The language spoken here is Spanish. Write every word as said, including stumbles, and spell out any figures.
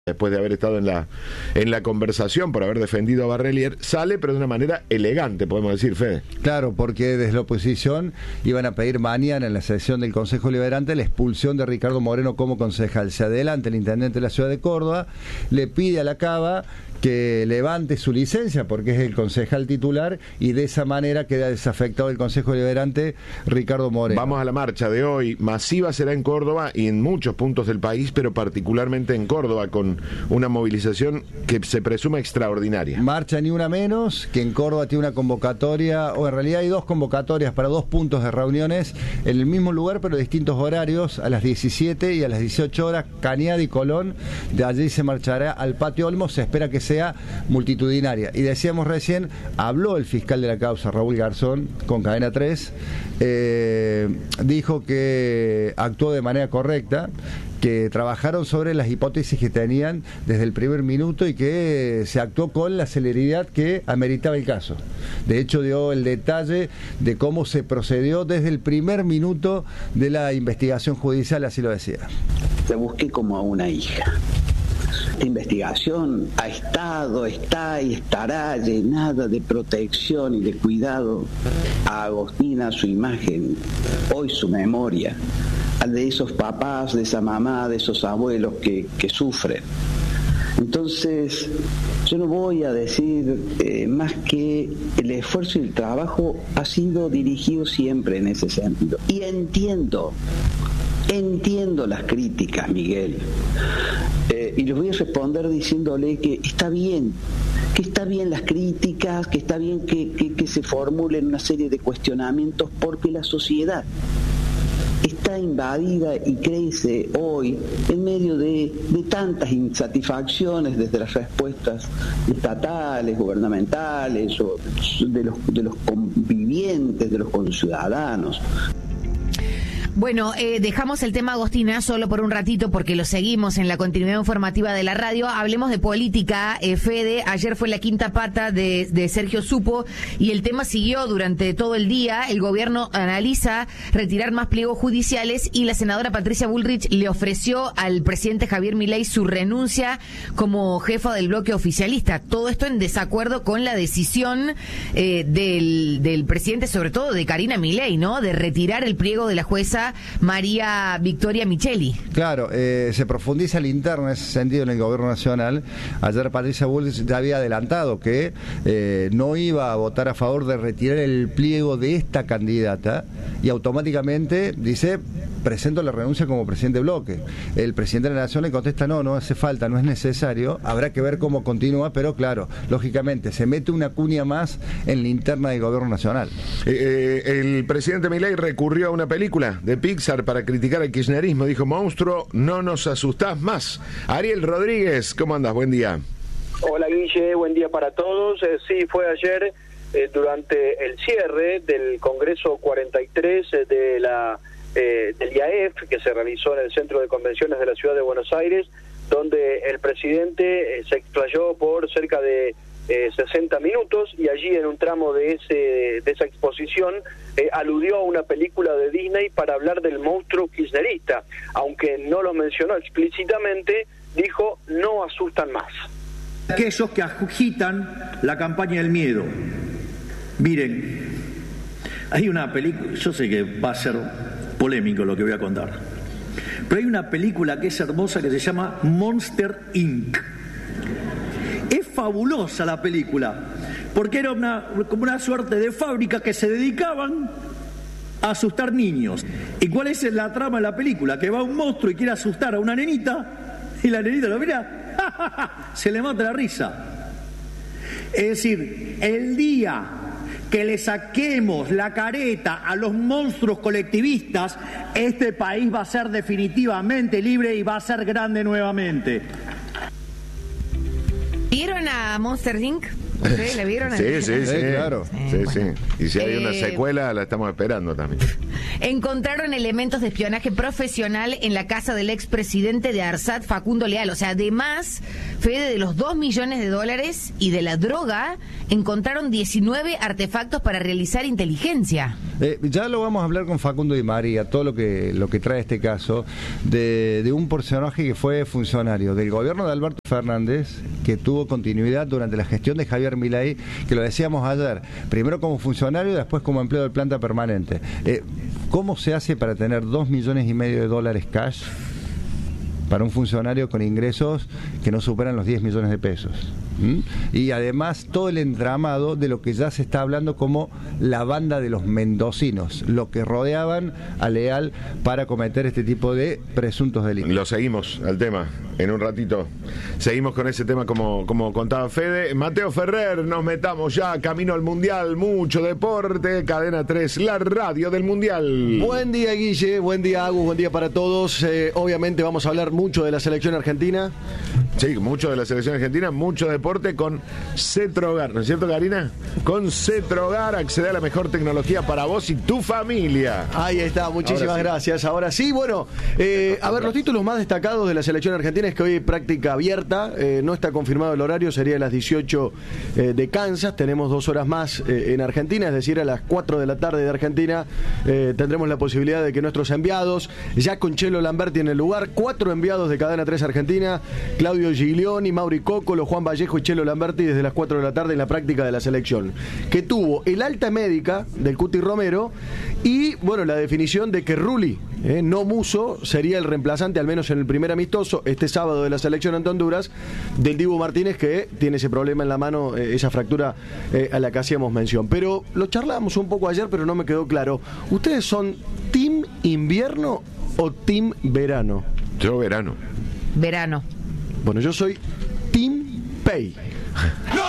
después de haber estado en la en la conversación por haber defendido a Barrelier, sale pero de una manera elegante, podemos decir, Fede. Claro, porque desde la oposición iban a pedir mañana en la sesión del Consejo Liberante la expulsión de Ricardo Moreno como concejal. Se adelanta el intendente de la ciudad de Córdoba, le pide a la Cava que levante su licencia porque es el concejal titular y de esa manera queda desafectado el Consejo Liberante Ricardo Moreno. Vamos a la marcha de hoy. Masiva será en Córdoba y en muchos puntos del país, pero particularmente en Córdoba, con una movilización que se presume extraordinaria. Marcha ni una menos, que en Córdoba tiene una convocatoria, o en realidad hay dos convocatorias para dos puntos de reuniones en el mismo lugar, pero distintos horarios, a las diecisiete y a las dieciocho horas, Cañada y Colón. De allí se marchará al Patio Olmos, se espera que sea sea multitudinaria. Y decíamos recién, habló el fiscal de la causa, Raúl Garzón, con Cadena tres, eh, dijo que actuó de manera correcta, que trabajaron sobre las hipótesis que tenían desde el primer minuto y que se actuó con la celeridad que ameritaba el caso. De hecho, dio el detalle de cómo se procedió desde el primer minuto de la investigación judicial, así lo decía. La busqué como a una hija. La investigación ha estado, está y estará llenada de protección y de cuidado a Agostina, su imagen, hoy su memoria, al de esos papás, de esa mamá, de esos abuelos que, que sufren. Entonces, yo no voy a decir eh, más que el esfuerzo y el trabajo ha sido dirigido siempre en ese sentido. Y entiendo, entiendo las críticas, Miguel. Eh, y les voy a responder diciéndole que está bien, que está bien las críticas, que está bien que, que, que se formulen una serie de cuestionamientos, porque la sociedad está invadida y crece hoy en medio de, de tantas insatisfacciones desde las respuestas estatales, gubernamentales, o de los, de los convivientes, de los conciudadanos. Bueno, eh, dejamos el tema Agostina solo por un ratito porque lo seguimos en la continuidad informativa de la radio. Hablemos de política, eh, Fede. Ayer fue la quinta pata de, de Sergio Supo y el tema siguió durante todo el día. El gobierno analiza retirar más pliegos judiciales y la senadora Patricia Bullrich le ofreció al presidente Javier Milei su renuncia como jefa del bloque oficialista. Todo esto en desacuerdo con la decisión eh, del, del presidente, sobre todo de Karina Milei, ¿no? De retirar el pliego de la jueza María Victoria Micheli. Claro, eh, se profundiza la interna en ese sentido en el gobierno nacional. Ayer Patricia Bullrich ya había adelantado que eh, no iba a votar a favor de retirar el pliego de esta candidata y automáticamente dice: presento la renuncia como presidente de bloque. El presidente de la Nación le contesta: no, no hace falta, no es necesario, habrá que ver cómo continúa, pero claro, lógicamente se mete una cuña más en la interna del gobierno nacional. Eh, eh, el presidente Milei recurrió a una película de Pixar para criticar el kirchnerismo. Dijo: monstruo, no nos asustás más. Ariel Rodríguez, ¿cómo andas? Buen día. Hola Guille, buen día para todos. Eh, sí, fue ayer eh, durante el cierre del Congreso cuarenta y tres eh, de la eh, del I A E F, que se realizó en el Centro de Convenciones de la Ciudad de Buenos Aires, donde el presidente eh, se explayó por cerca de Eh, sesenta minutos, y allí en un tramo de ese de esa exposición eh, aludió a una película de Disney para hablar del monstruo kirchnerista, aunque no lo mencionó explícitamente. Dijo: no asustan más. Aquellos que agitan la campaña del miedo. Miren, hay una película, yo sé que va a ser polémico lo que voy a contar, pero hay una película que es hermosa que se llama Monster incorporated. Es fabulosa la película, porque era una, como una suerte de fábrica que se dedicaban a asustar niños. ¿Y cuál es la trama de la película? Que va un monstruo y quiere asustar a una nenita, y la nenita lo mira, se le mata la risa. Es decir, el día que le saquemos la careta a los monstruos colectivistas, este país va a ser definitivamente libre y va a ser grande nuevamente. ¿Vieron a Monster incorporated? ¿Ustedes la vieron? Sí, sí, sí, sí, claro. Sí, sí, bueno. sí. Y si hay eh, una secuela, la estamos esperando también. Encontraron elementos de espionaje profesional en la casa del expresidente de ARSAT, Facundo Leal. O sea, además, Fede, de los dos millones de dólares y de la droga, encontraron diecinueve artefactos para realizar inteligencia. Eh, ya lo vamos a hablar con Facundo Di María, todo lo que lo que trae este caso, de, de un personaje que fue funcionario del gobierno de Alberto Fernández, que tuvo continuidad durante la gestión de Javier Milei, que lo decíamos ayer, primero como funcionario y después como empleado de planta permanente. Eh, ¿Cómo se hace para tener dos millones y medio de dólares cash para un funcionario con ingresos que no superan los diez millones de pesos? ¿Mm? Y además todo el entramado de lo que ya se está hablando como la banda de los mendocinos, lo que rodeaban a Leal para cometer este tipo de presuntos delitos. Lo seguimos al tema en un ratito. Seguimos con ese tema como, como contaba Fede. Mateo Ferrer, nos metamos ya camino al Mundial. Mucho deporte, Cadena tres, la radio del Mundial. Buen día, Guille, buen día, Agus, buen día para todos. Eh, obviamente vamos a hablar mucho de la selección argentina. Sí, mucho de la selección argentina, mucho deporte con Cetrogar, ¿no es cierto, Karina? Con Cetrogar accede a la mejor tecnología para vos y tu familia. Ahí está, muchísimas Ahora sí. gracias. Ahora sí, bueno, eh, a ver, los títulos más destacados de la selección argentina es que hoy hay práctica abierta, eh, no está confirmado el horario, sería a las dieciocho eh, de Kansas, tenemos dos horas más eh, en Argentina, es decir, a las cuatro de la tarde de Argentina eh, tendremos la posibilidad de que nuestros enviados, ya con Chelo Lamberti en el lugar, cuatro enviados de Cadena tres Argentina, Claudio Giglioni, Mauri Cócolo, Juan Vallejo y Chelo Lamberti desde las cuatro de la tarde en la práctica de la selección, que tuvo el alta médica del Cuti Romero y, bueno, la definición de que Rulli, eh, no Muso, sería el reemplazante, al menos en el primer amistoso, este sábado de la selección ante Honduras, del Dibu Martínez, que tiene ese problema en la mano, eh, esa fractura eh, a la que hacíamos mención. Pero lo charlábamos un poco ayer, pero no me quedó claro. ¿Ustedes son team invierno o team verano? Yo verano. Verano. Bueno, yo soy team Pay.